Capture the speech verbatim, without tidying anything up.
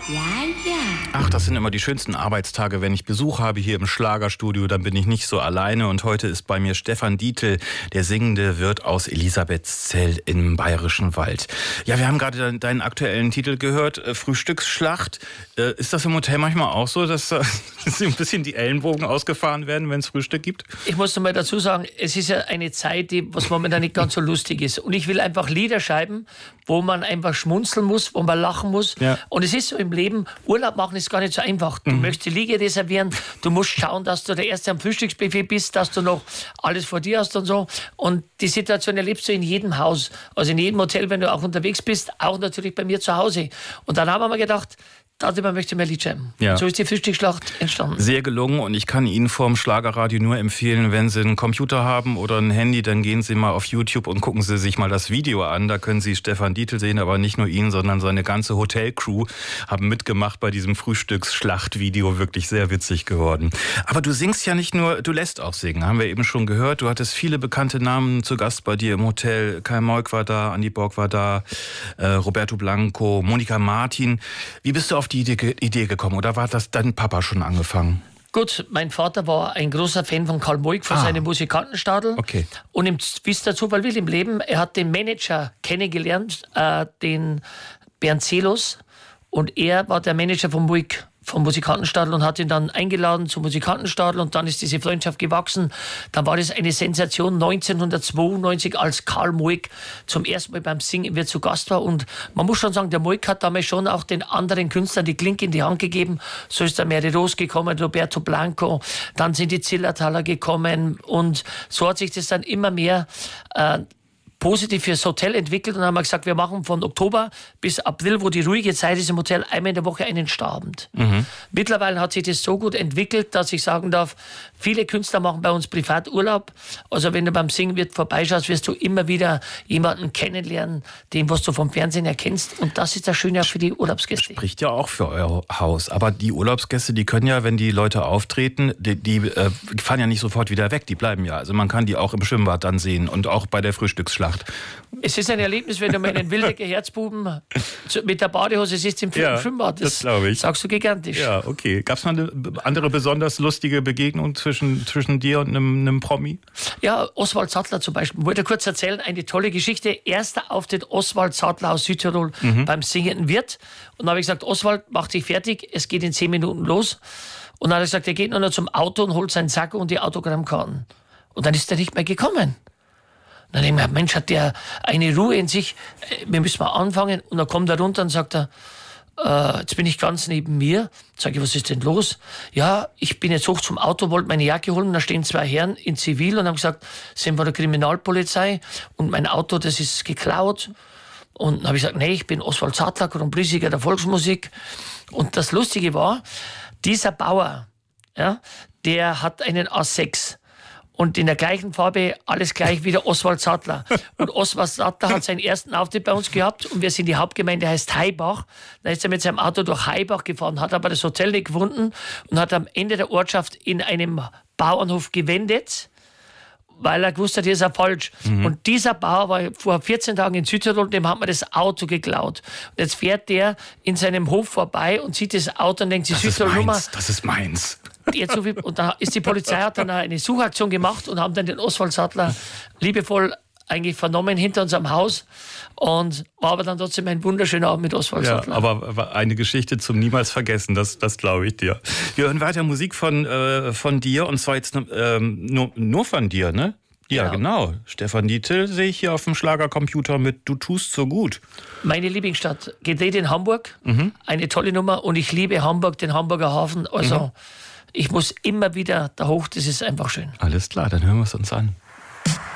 Ja, ja. Ach, das sind immer die schönsten Arbeitstage, wenn ich Besuch habe hier im Schlagerstudio, dann bin ich nicht so alleine. Und heute ist bei mir Stefan Dietl, der singende Wirt aus Elisabethzell im Bayerischen Wald. Ja, wir haben gerade deinen aktuellen Titel gehört, Frühstücksschlacht. Ist das im Hotel manchmal auch so, dass, dass ein bisschen die Ellenbogen ausgefahren werden, wenn es Frühstück gibt? Ich muss noch mal dazu sagen, es ist ja eine Zeit, die was momentan nicht ganz so lustig ist. Und ich will einfach Lieder schreiben, wo man einfach schmunzeln muss, wo man lachen muss. Ja. Und es ist so im Leben, Urlaub machen ist gar nicht so einfach. Du mhm. möchtest die Liege reservieren, du musst schauen, dass du der Erste am Frühstücksbuffet bist, dass du noch alles vor dir hast und so. Und die Situation erlebst du in jedem Haus, also in jedem Hotel, wenn du auch unterwegs bist, auch natürlich bei mir zu Hause. Und dann haben wir gedacht, darüber möchte ich mehr Lied schreiben. Ja. So ist die Frühstücksschlacht entstanden. Sehr gelungen und ich kann Ihnen vorm Schlagerradio nur empfehlen, wenn Sie einen Computer haben oder ein Handy, dann gehen Sie mal auf YouTube und gucken Sie sich mal das Video an. Da können Sie Stefan Dietl sehen, aber nicht nur ihn, sondern seine ganze Hotelcrew haben mitgemacht bei diesem Frühstücksschlacht-Video. Wirklich sehr witzig geworden. Aber du singst ja nicht nur, du lässt auch singen, haben wir eben schon gehört. Du hattest viele bekannte Namen zu Gast bei dir im Hotel. Kai Moik war da, Andi Borg war da, äh, Roberto Blanco, Monika Martin. Wie bist du auf die Idee gekommen oder war das dein Papa schon angefangen? Gut, mein Vater war ein großer Fan von Karl Moik, von ah. seinem Musikantenstadel. Okay. Und im, wie es der Zufall will im Leben, er hat den Manager kennengelernt, äh, den Bernd Zelus. Und er war der Manager von Moik, vom Musikantenstadel, und hat ihn dann eingeladen zum Musikantenstadel und dann ist diese Freundschaft gewachsen. Dann war das eine Sensation neunzehnhundertzweiundneunzig, als Karl Moik zum ersten Mal beim Singen wieder zu Gast war. Und man muss schon sagen, der Moik hat damals schon auch den anderen Künstlern die Klinke in die Hand gegeben. So ist der Mary Rose gekommen, Roberto Blanco, dann sind die Zillertaler gekommen und so hat sich das dann immer mehr äh, positiv fürs Hotel entwickelt und haben wir gesagt, wir machen von Oktober bis April, wo die ruhige Zeit ist im Hotel, einmal in der Woche einen Stabend. Mhm. Mittlerweile hat sich das so gut entwickelt, dass ich sagen darf, viele Künstler machen bei uns Privaturlaub. Also wenn du beim Singen wird vorbeischaust, wirst du immer wieder jemanden kennenlernen, den was du vom Fernsehen erkennst. Und das ist das Schöne auch für die Urlaubsgäste. Spricht ja auch für euer Haus. Aber die Urlaubsgäste, die können ja, wenn die Leute auftreten, die, die äh, fahren ja nicht sofort wieder weg, die bleiben ja. Also man kann die auch im Schwimmbad dann sehen und auch bei der Frühstücksschlacht. Es ist ein Erlebnis, wenn du mal einen Wildecker Herzbuben mit der Badehose siehst im ja, Schwimmbad. Das, das glaube ich. Sagst du gigantisch. Ja, okay. Gab es mal eine andere besonders lustige Begegnung zwischen, zwischen dir und einem, einem Promi? Ja, Oswald Sattler zum Beispiel. Ich wollte kurz erzählen, eine tolle Geschichte. Erster Auftritt Oswald Sattler aus Südtirol mhm. beim singenden Wirt. Und dann habe ich gesagt, Oswald, mach dich fertig, es geht in zehn Minuten los. Und dann hat er gesagt, er geht nur noch zum Auto und holt seinen Sack und die Autogrammkarten. Und dann ist er nicht mehr gekommen. Dann denke ich mir, Mensch, hat der eine Ruhe in sich, wir müssen mal anfangen. Und dann kommt er runter und sagt er, äh, jetzt bin ich ganz neben mir. Sag ich, was ist denn los? Ja, ich bin jetzt hoch zum Auto, wollte meine Jacke holen und da stehen zwei Herren in Zivil und haben gesagt, sind wir der Kriminalpolizei und mein Auto, das ist geklaut. Und dann habe ich gesagt, nee, ich bin Oswald Sattler, Grand Prix-Sieger der Volksmusik. Und das Lustige war, dieser Bauer, ja, der hat einen A sechs. Und in der gleichen Farbe, alles gleich wie der Oswald Sattler. Und Oswald Sattler hat seinen ersten Auftritt bei uns gehabt und wir sind die Hauptgemeinde, heißt Haibach. Dann ist er mit seinem Auto durch Haibach gefahren, hat aber das Hotel nicht gefunden und hat am Ende der Ortschaft in einem Bauernhof gewendet, weil er gewusst hat, hier ist er falsch. Mhm. Und dieser Bauer war vor vierzehn Tagen in Südtirol, dem hat man das Auto geklaut. Und jetzt fährt der in seinem Hof vorbei und sieht das Auto und denkt sich, Südtirol-Nummer. Das ist meins. Jetzt so viel, und da ist die Polizei, hat dann eine Suchaktion gemacht und haben dann den Oswald Sattler liebevoll eigentlich vernommen hinter unserem Haus und war aber dann trotzdem ein wunderschöner Abend mit Oswald ja, Sattler. Aber eine Geschichte zum niemals vergessen, das, das glaube ich dir. Wir hören weiter Musik von, äh, von dir und zwar jetzt ähm, nur, nur von dir, ne? Ja, genau. genau. Stefan Dietl sehe ich hier auf dem Schlagercomputer mit Du tust so gut. Meine Lieblingsstadt, gedreht in Hamburg, mhm. eine tolle Nummer und ich liebe Hamburg, den Hamburger Hafen, also mhm. ich muss immer wieder da hoch, das ist einfach schön. Alles klar, dann hören wir es uns an.